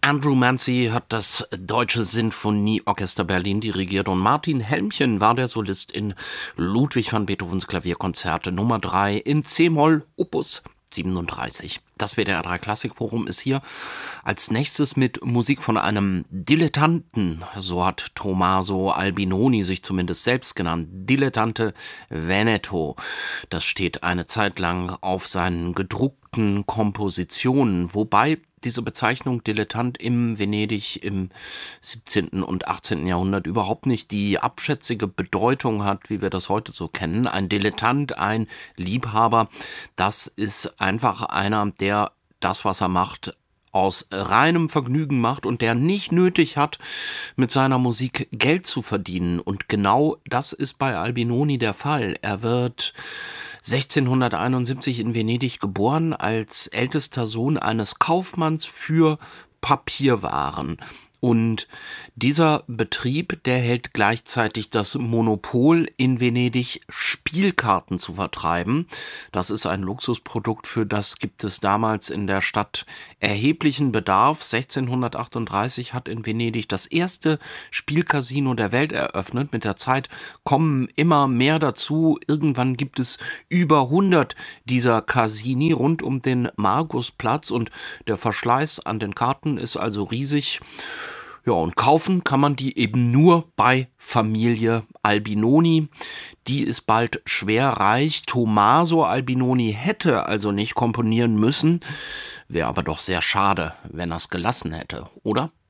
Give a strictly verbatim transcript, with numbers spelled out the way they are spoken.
Andrew Mancy hat das Deutsche Sinfonieorchester Berlin dirigiert und Martin Helmchen war der Solist in Ludwig van Beethovens Klavierkonzerte Nummer drei in C-Moll, Opus siebenunddreißig. Das W D R drei Klassikforum ist hier als nächstes mit Musik von einem Dilettanten, so hat Tommaso Albinoni sich zumindest selbst genannt, Dilettante Veneto. Das steht eine Zeit lang auf seinen gedruckten Kompositionen, wobei diese Bezeichnung Dilettant im Venedig im siebzehnten und achtzehnten Jahrhundert überhaupt nicht die abschätzige Bedeutung hat, wie wir das heute so kennen. Ein Dilettant, ein Liebhaber, das ist einfach einer, der das, was er macht, aus reinem Vergnügen macht und der nicht nötig hat, mit seiner Musik Geld zu verdienen. Und genau das ist bei Albinoni der Fall. Er wird sechzehnhunderteinundsiebzig in Venedig geboren als ältester Sohn eines Kaufmanns für Papierwaren. Und dieser Betrieb, der hält gleichzeitig das Monopol in Venedig, Spielkarten zu vertreiben. Das ist ein Luxusprodukt, für das gibt es damals in der Stadt erheblichen Bedarf. sechzehnhundertachtunddreißig hat in Venedig das erste Spielcasino der Welt eröffnet. Mit der Zeit kommen immer mehr dazu. Irgendwann gibt es über hundert dieser Casini rund um den Markusplatz und der Verschleiß an den Karten ist also riesig. Ja, und kaufen kann man die eben nur bei Familie Albinoni. Die ist bald schwer reich. Tommaso Albinoni hätte also nicht komponieren müssen. Wäre aber doch sehr schade, wenn er es gelassen hätte, oder?